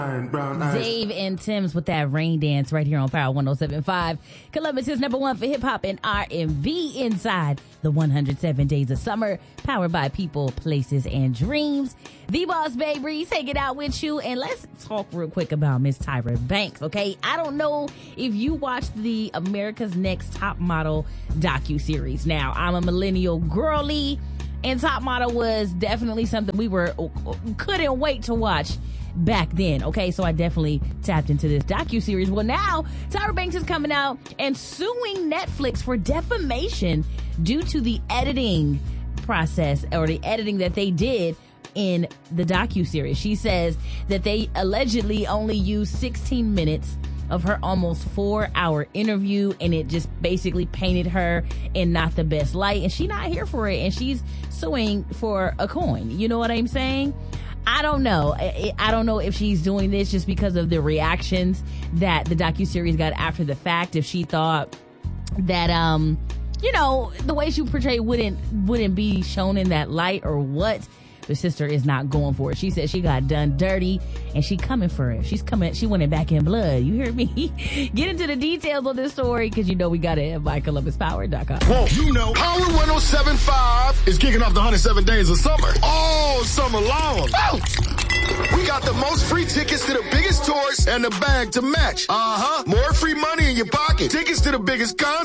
Brown eyes. Dave and Tim's with that rain dance right here on Power 107.5. Columbus is number one for hip hop and R&B inside the 107 Days of Summer, powered by People, Places, and Dreams. The Boss Babe Reese hanging out with you, and let's talk real quick about Miss Tyra Banks. Okay, I don't know if you watched the America's Next Top Model docuseries. Now, I'm a millennial girly, and Top Model was definitely something we couldn't wait to watch back then. Okay, so I definitely tapped into this docuseries. Well, now Tyra Banks is coming out and suing Netflix for defamation due to the editing process, or the editing that they did in the docuseries. She says that they allegedly only used 16 minutes of her almost 4-hour interview, and it just basically painted her in not the best light, and she's not here for it, and she's suing for a coin. You know what I'm saying? I don't know. I don't know if she's doing this just because of the reactions that the docuseries got after the fact. If she thought that, the way she portrayed wouldn't be shown in that light, or what. The sister is not going for it. She said she got done dirty, and she coming for it. She went back in blood. You hear me? Get into the details on this story, because we got it at MyColumbusPower.com. Whoa, Power 107.5 is kicking off the 107 Days of Summer. All summer long. Oh. We got the most free tickets to the biggest tours and the bag to match. More free money in your pocket. Tickets to the biggest concerts.